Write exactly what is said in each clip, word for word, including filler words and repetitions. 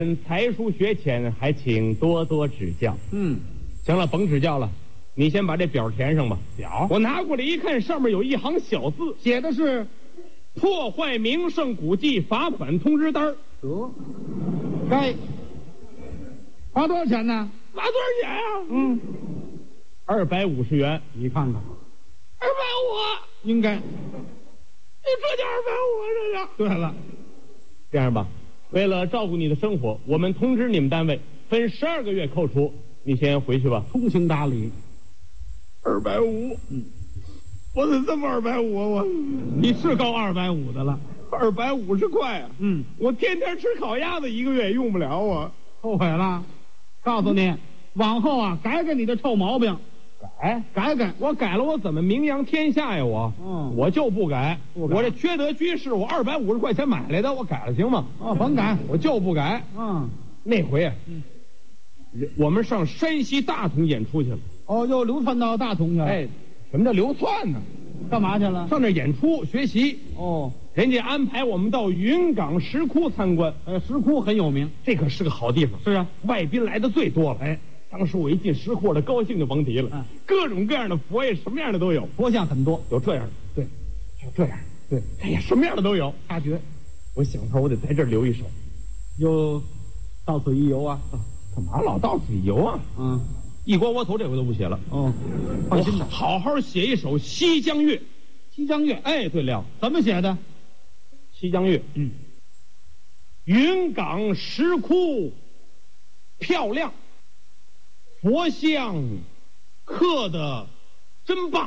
才疏学浅，还请多多指教。 嗯， 行了，甭指教了，你先把这表填上吧。 表我拿过来一看，上面有一行小字， 写的是破坏名胜古迹罚款通知单。 得，该花多少钱呢？ 罚多少钱啊？ 嗯， 二百五十元。 你看看， 二百五， 应该。 你这就二百五，这对了， 这样吧，为了照顾你的生活，我们通知你们单位分十二个月扣除，你先回去吧。 通情达理。 二百五，嗯，我怎么这么二百五啊？我你是够二百五的了。 二百五十块啊！ 嗯， 我天天吃烤鸭子，一个月也用不了啊。 后悔了，告诉你，往后啊，改改你的臭毛病。 改改改， 我改了，我怎么名扬天下呀？我， 嗯， 我就不改。 不改我这缺德居士，我二百五十块钱买来的，我改了行吗？ 哦，甭改， 我就不改。 嗯， 那回啊， 嗯， 我们上山西大同演出去了。 哦，又流窜到大同去了。 哎，什么叫流窜呢？ 干嘛去了？ 上那儿演出学习。 哦， 人家安排我们到云冈石窟参观。 呃，石窟很有名， 这可是个好地方。 是啊， 外宾来的最多了。哎，当时我一进石窟，我的高兴就甭提了。 嗯， 各种各样的佛爷，什么样的都有。 佛像很多， 有这样的， 对， 还有这样的， 对， 哎呀，什么样的都有。 发掘， 我想头，我得在这儿留一手。 又到此一游啊。 干嘛老到此一游啊？ 嗯， 一锅窝头这回都不写了。 哦，放心的， 好好写一首《西江月》。 西江月， 哎，对了， 怎么写的？ 西江月， 嗯， 云冈石窟漂亮，佛像刻的真棒，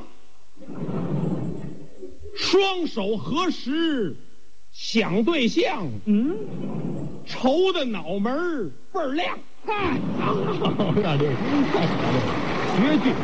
双手合十想对象， 嗯， 愁的脑门儿倍儿亮。嗨，那这太好了，绝句，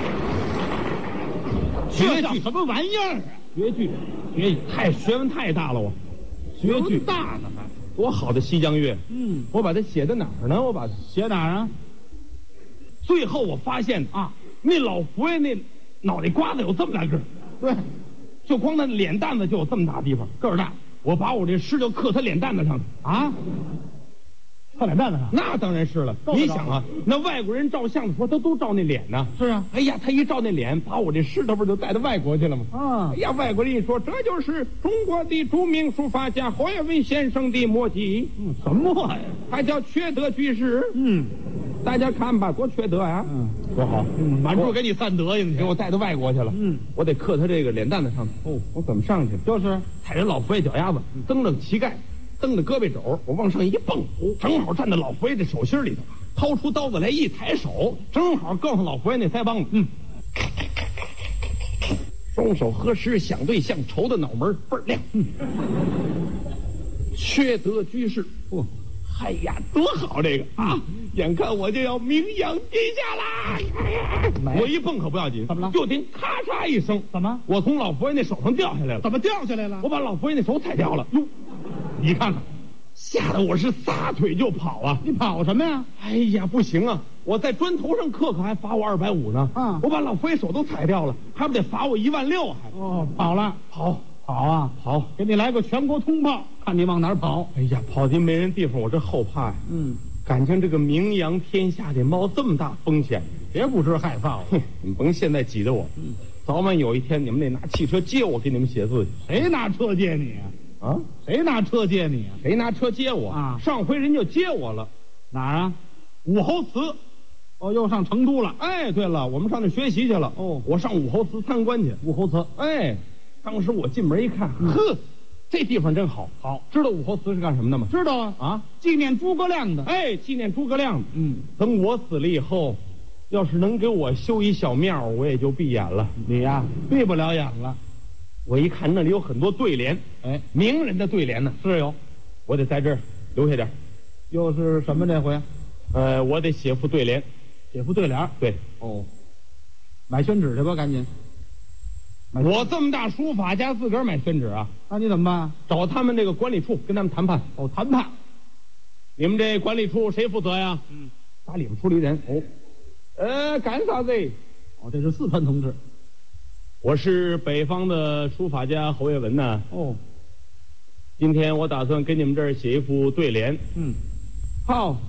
绝句什么玩意儿啊？ 绝句，绝太学问太大了，我绝句大呢还？ 多好的西江月！ 嗯， 我把它写在哪儿呢？我把它写哪儿啊？ 最后我发现啊， 那老佛爷那脑袋瓜子有这么大个儿， 对， 就光他脸蛋子就有这么大地方，个儿大。我把我这诗就刻他脸蛋子上头啊，刻脸蛋子上？ 那当然是了。你想啊，那外国人照相的时候，他都照那脸呢。 是啊。 哎呀，他一照那脸，把我这诗他不就带到外国去了吗？ 啊。 哎呀，外国人一说，这就是中国的著名书法家侯耀文先生的墨迹。 嗯，什么呀？ 他叫缺德居士。 嗯， 大家看吧，多缺德呀！ 嗯， 多好。 嗯，满处给你散德行去， 给我带到外国去了。 嗯， 我得刻他这个脸蛋子上头。哦，我怎么上去？ 就是踩着老佛爷脚丫子，蹬着膝盖，蹬着胳膊肘，我往上一蹦，正好站在老佛爷的手心里头，掏出刀子来一抬手，正好够上老佛爷那腮帮子。嗯，双手合十想对象，愁的脑门倍儿亮。嗯，缺德居士。哦，哎呀，多好这个啊！眼看我就要名扬天下啦！我一蹦可不要紧， 怎么了？ 就听咔嚓一声， 怎么？ 我从老佛爷那手上掉下来了。 怎么掉下来了？ 我把老佛爷那手踩掉了。哟，你看看，吓得我是撒腿就跑啊！ 你跑什么呀？ 哎呀，不行啊！我在砖头上刻可还罚我二百五呢。 啊！ 我把老佛爷手都踩掉了，还不得罚我一万六？还哦，跑了， 跑跑啊， 跑！ 给你来个全国通报，看你往哪儿跑。 哎呀，跑进没人地方，我这后怕呀。 嗯， 感情这个名扬天下得冒这么大风险， 别不知害臊。 哼，你甭现在挤着我。嗯，早晚有一天你们得拿汽车接我，给你们写字去。 谁拿车接你啊？ 啊？ 谁拿车接你啊？ 谁拿车接我啊？ 上回人就接我了。 哪儿啊？ 武侯祠。 哦，又上成都了。 哎，对了，我们上那学习去了。 哦， 我上武侯祠参观去。 武侯祠。 哎，当时我进门一看， 嗯、 呵，这地方真好。好，知道武侯祠是干什么的吗？ 知道啊。 啊， 纪念诸葛亮的。 哎，纪念诸葛亮的。 嗯， 等我死了以后，要是能给我修一小庙，我也就闭眼了。 你呀、啊，闭不了眼了。 我一看那里有很多对联， 哎， 名人的对联呢。 是有， 我得在这儿留下点。 又是什么这回？ 呃，我得写副对联。 写副对联。 对。 哦，买宣纸去吧，赶紧。 我这么大书法家，自个儿买宣纸啊？ 那你怎么办？ 找他们这个管理处跟他们谈判。 哦，谈判。 你们这管理处谁负责呀？ 嗯， 打里边出了一人。哦，呃，干啥子？ 哦，这是四川同志。 我是北方的书法家侯月文呐。 哦， 今天我打算给你们这儿写一副对联。 嗯， 好。